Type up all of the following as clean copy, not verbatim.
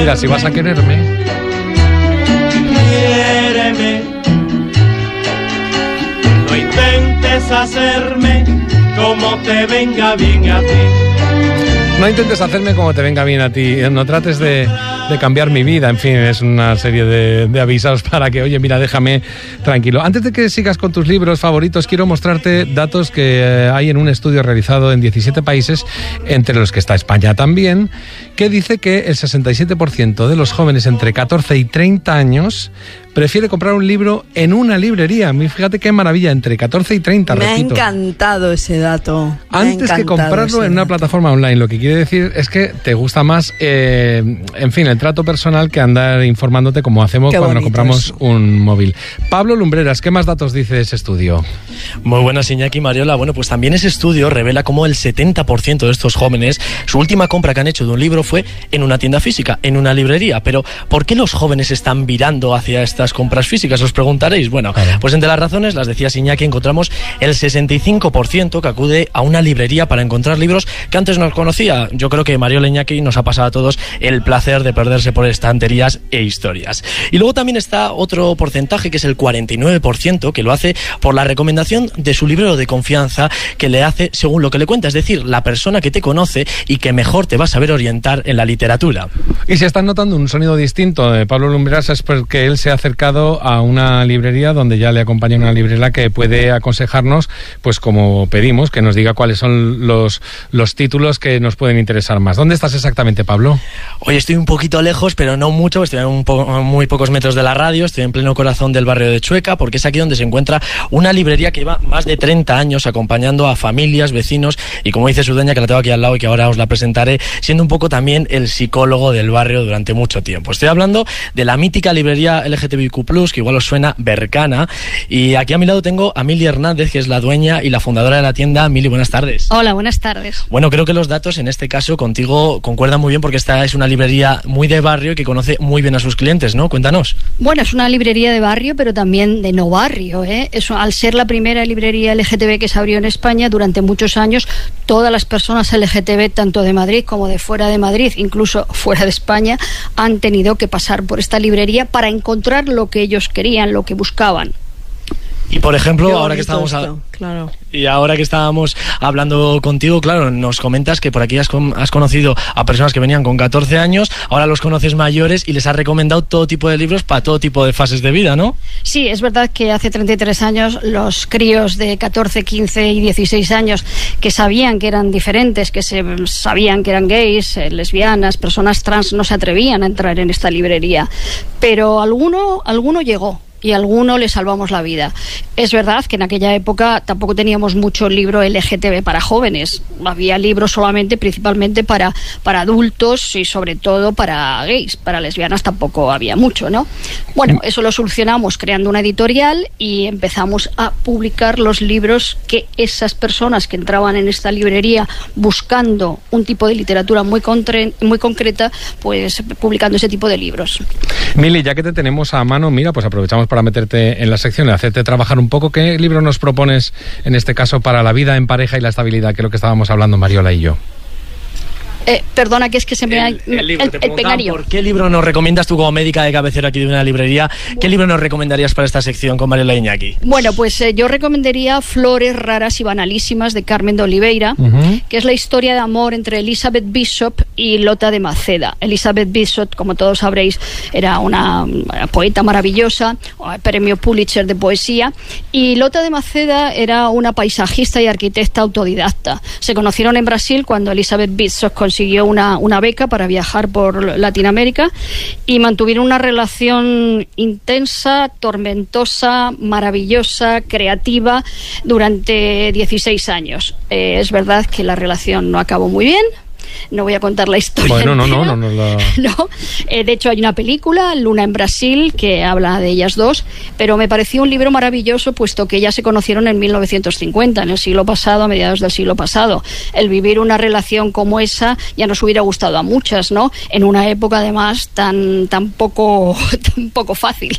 Mira, si vas a quererme. Quiéreme. No intentes hacerme como te venga bien a ti. No intentes hacerme como te venga bien a ti. No trates de cambiar mi vida. En fin, es una serie de avisos para que, oye, mira, déjame tranquilo. Antes de que sigas con tus libros favoritos, quiero mostrarte datos que hay en un estudio realizado en 17 países, entre los que está España también, que dice que el 67% de los jóvenes entre 14 y 30 años prefiere comprar un libro en una librería. Fíjate qué maravilla, entre 14 y 30, repito. Me ha encantado ese dato. Antes que comprarlo en una plataforma online, lo que quiere decir es que te gusta más, en fin, el trato personal que andar informándote como hacemos cuando nos compramos un móvil. Pablo Lumbreras, ¿qué más datos dice ese estudio? Muy buenas, Iñaki y Mariola. Bueno, pues también ese estudio revela cómo el 70% de estos jóvenes, su última compra que han hecho de un libro fue en una tienda física, en una librería. Pero, ¿por qué los jóvenes están virando hacia estas compras físicas? Os preguntaréis. Bueno, pues entre las razones, las decía Iñaki, encontramos el 65% que acude a una librería para encontrar libros que antes no conocía. Yo creo que Mariola, Iñaki, nos ha pasado a todos el placer de perderse por estanterías e historias. Y luego también está otro porcentaje, que es el 49%, que lo hace por la recomendación de su librero de confianza, que le hace según lo que le cuenta, es decir, la persona que te conoce y que mejor te va a saber orientar en la literatura. Y si estás notando un sonido distinto de Pablo Lumbreras, es porque él se ha acercado a una librería donde ya le acompaña una librera que puede aconsejarnos, pues como pedimos, que nos diga cuáles son los títulos que nos pueden interesar más. ¿Dónde estás exactamente, Pablo? Hoy estoy un poquito lejos, pero no mucho, estoy a muy pocos metros de la radio, estoy en pleno corazón del barrio de Chueca, porque es aquí donde se encuentra una librería que lleva más de 30 años acompañando a familias, vecinos, y como dice su dueña, que la tengo aquí al lado y que ahora os la presentaré, siendo un poco también el psicólogo del barrio durante mucho tiempo. Estoy hablando de la mítica librería LGTBIQ+, que igual os suena, Bercana, y aquí a mi lado tengo a Mili Hernández, que es la dueña y la fundadora de la tienda. Mili, buenas tardes. Hola, buenas tardes. Bueno, creo que los datos en este caso contigo concuerdan muy bien, porque esta es una librería muy de barrio y que conoce muy bien a sus clientes, ¿no? Cuéntanos. Bueno, es una librería de barrio, pero también de no barrio, ¿eh? Al ser la primera librería LGTB que se abrió en España, durante muchos años, todas las personas LGTB, tanto de Madrid como de fuera de Madrid, incluso fuera de España, han tenido que pasar por esta librería para encontrar lo que ellos querían, lo que buscaban. Y por ejemplo, ahora que estábamos hablando contigo, claro, nos comentas que por aquí has conocido a personas que venían con 14 años, ahora los conoces mayores y les has recomendado todo tipo de libros para todo tipo de fases de vida, ¿no? Sí, es verdad que hace 33 años los críos de 14, 15 y 16 años que sabían que eran diferentes, que sabían que eran gays, lesbianas, personas trans, no se atrevían a entrar en esta librería, pero alguno llegó. Y a alguno le salvamos la vida. Es verdad que en aquella época tampoco teníamos mucho libro LGTB para jóvenes. Había libros solamente, principalmente para adultos y sobre todo para gays. Para lesbianas tampoco había mucho, ¿no? Bueno, eso lo solucionamos creando una editorial y empezamos a publicar los libros que esas personas que entraban en esta librería buscando un tipo de literatura muy concreta, pues publicando ese tipo de libros. Mili, ya que te tenemos a mano, mira, pues aprovechamos para meterte en la sección y hacerte trabajar un poco. ¿Qué libro nos propones en este caso para la vida en pareja y la estabilidad, que es lo que estábamos hablando Mariola y yo? Perdona, que es que se me ha... El pegarío. ¿Por qué libro nos recomiendas tú como médica de cabecera aquí de una librería? ¿Qué libro nos recomendarías para esta sección con Mariola Iñaki? Bueno, pues yo recomendaría Flores raras y banalísimas de Carmen de Oliveira, que es la historia de amor entre Elizabeth Bishop y Lota de Maceda. Elizabeth Bishop, como todos sabréis, era una poeta maravillosa, premio Pulitzer de poesía, y Lota de Maceda era una paisajista y arquitecta autodidacta. Se conocieron en Brasil cuando Elizabeth Bishop consiguió una beca para viajar por Latinoamérica y mantuvieron una relación intensa, tormentosa, maravillosa, creativa durante 16 años. Es verdad que la relación no acabó muy bien. No voy a contar la historia. Bueno, entera. No. De hecho, hay una película, Luna en Brasil, que habla de ellas dos, pero me pareció un libro maravilloso, puesto que ellas se conocieron en 1950, en el siglo pasado, a mediados del siglo pasado. El vivir una relación como esa ya nos hubiera gustado a muchas, ¿no? En una época, además, tan poco fácil.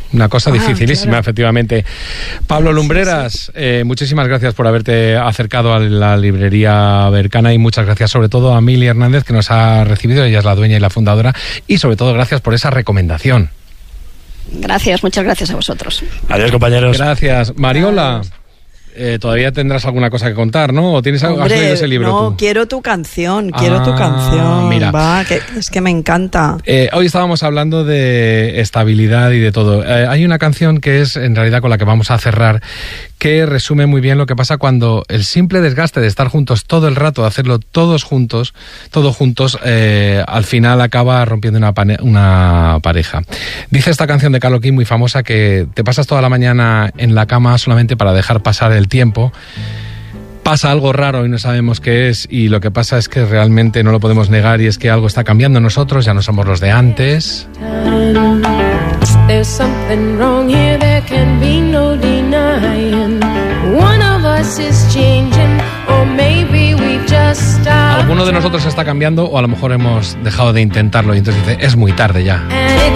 Una cosa dificilísima, claro. Efectivamente. Pablo Lumbreras, muchísimas gracias por haberte acercado a la librería Berkana y muchas gracias sobre todo a Mili Hernández, que nos ha recibido, ella es la dueña y la fundadora, y sobre todo gracias por esa recomendación. Gracias, muchas gracias a vosotros. Adiós, compañeros. Gracias. Mariola, todavía tendrás alguna cosa que contar, ¿no? ¿O tienes algo? ¿Has leído ese libro no, tú? quiero tu canción, mira. Es que me encanta. Hoy estábamos hablando de estabilidad y de todo. Hay una canción que es en realidad con la que vamos a cerrar, que resume muy bien lo que pasa cuando el simple desgaste de estar juntos todo el rato, de hacerlo todos juntos, al final acaba rompiendo una pareja. Dice esta canción de Carole King, muy famosa, que te pasas toda la mañana en la cama solamente para dejar pasar el tiempo. Pasa algo raro y no sabemos qué es, y lo que pasa es que realmente no lo podemos negar, y es que algo está cambiando en nosotros, ya no somos los de antes. There's something wrong here, there can be no denying. One of us is changing, or maybe we've just stopped. Alguno de nosotros está cambiando, o a lo mejor hemos dejado de intentarlo y entonces dice, es muy tarde ya.